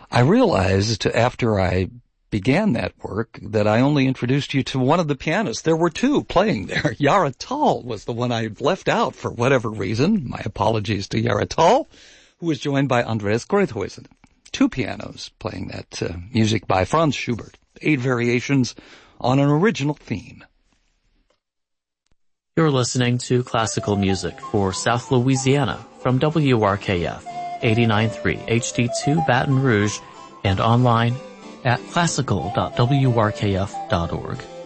I realized after I began that work that I only introduced you to one of the pianists. There were two playing there. Yara Tall was the one I left out for whatever reason. My apologies to Yara Tall, who was joined by Andreas Greuthuisen. Two pianos playing that music by Franz Schubert. 8 variations on an original theme. You're listening to classical music for South Louisiana from WRKF 89.3 HD2 Baton Rouge and online at classical.wrkf.org.